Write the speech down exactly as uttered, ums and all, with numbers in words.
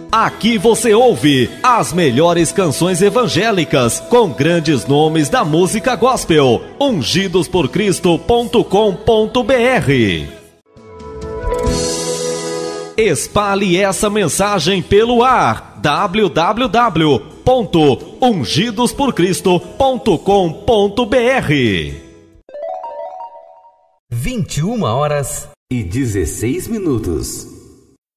Aqui você ouve as melhores canções evangélicas com grandes nomes da música gospel. ungidos por cristo ponto com ponto b r. Espalhe essa mensagem pelo ar. w w w ponto ungidos por cristo ponto com ponto b r. vinte e uma horas e dezesseis minutos.